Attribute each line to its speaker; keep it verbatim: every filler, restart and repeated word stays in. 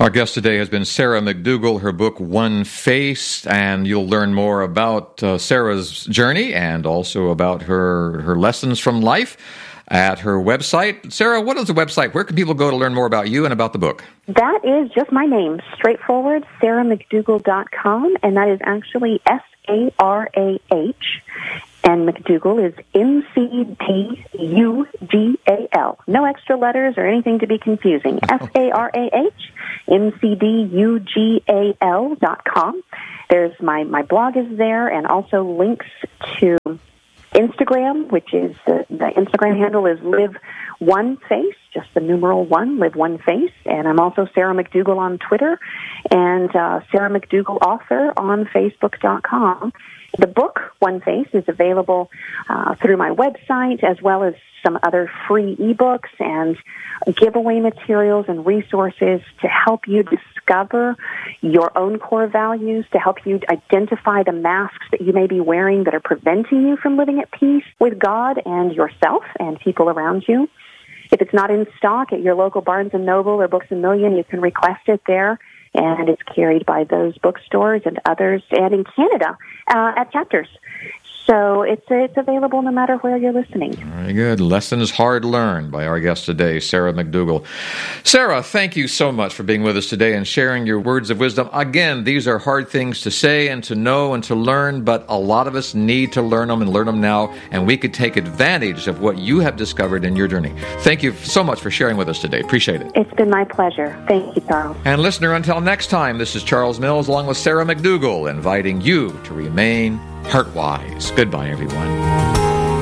Speaker 1: Our guest today has been Sarah McDougall, her book, One Face, and you'll learn more about uh, Sarah's journey and also about her, her lessons from life at her website. Sarah, what is the website? Where can people go to learn more about you and about the book?
Speaker 2: That is just my name, straightforward, sarah mcdougall dot com, and that is actually S A R A H, and McDougall is M C D U G A L. No extra letters or anything to be confusing. S A R A H, M C D U G A L dot com. There's my, my blog is there, and also links to Instagram, which is the, the Instagram handle is Live One Face, just the numeral one, Live One Face. And I'm also Sarah McDougall on Twitter and uh, Sarah McDougall Author on Facebook dot com. The book, One Face, is available uh, through my website, as well as some other free ebooks and giveaway materials and resources to help you discover your own core values, to help you identify the masks that you may be wearing that are preventing you from living at peace with God and yourself and people around you. If it's not in stock at your local Barnes and Noble or Books A Million, you can request it there, and it's carried by those bookstores and others, and in Canada uh, at Chapters. So it's it's available no matter where you're listening.
Speaker 1: Very good. Lessons Hard Learned by our guest today, Sarah McDougall. Sarah, thank you so much for being with us today and sharing your words of wisdom. Again, these are hard things to say and to know and to learn, but a lot of us need to learn them and learn them now, and we could take advantage of what you have discovered in your journey. Thank you so much for sharing with us today. Appreciate it.
Speaker 2: It's been my pleasure. Thank you, Charles.
Speaker 1: And listener, until next time, this is Charles Mills along with Sarah McDougall, inviting you to remain heart-wise. Goodbye, everyone.